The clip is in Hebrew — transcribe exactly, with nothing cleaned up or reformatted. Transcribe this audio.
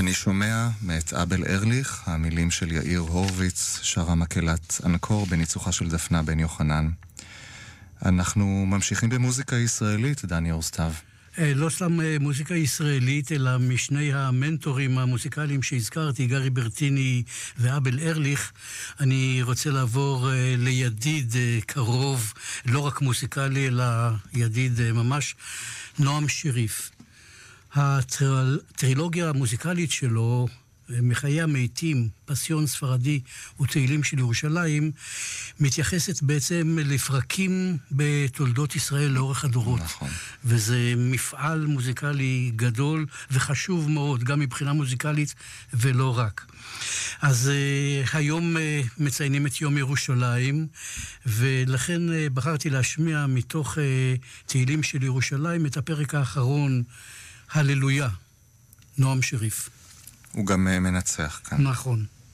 אני שומע מאת אבל ארליך, המילים של יאיר הורוביץ, שרה מקהלת אנקור בניצוחה של דפנה בן יוחנן. אנחנו ממשיכים במוזיקה ישראלית, דני אורסטב. לא סתם מוזיקה ישראלית, אלא משני המנטורים המוזיקליים שהזכרתי, גרי ברטיני ואבל ארליך. אני רוצה לעבור לידיד קרוב, לא רק מוזיקלי, אלא ידיד ממש, נועם שריף. הטרילוגיה המוזיקלית שלו, מחיי המתים, פסיון ספרדי ותהילים של ירושלים, מתייחסת בעצם לפרקים בתולדות ישראל לאורך הדורות. נכון. וזה מפעל מוזיקלי גדול וחשוב מאוד, גם מבחינה מוזיקלית ולא רק. אז uh, היום uh, מציינים את יום ירושלים, ולכן uh, בחרתי להשמיע מתוך uh, תהילים של ירושלים את הפרק האחרון, הללויה, נועם שריף. הוא גם uh, מנצח כאן. נכון.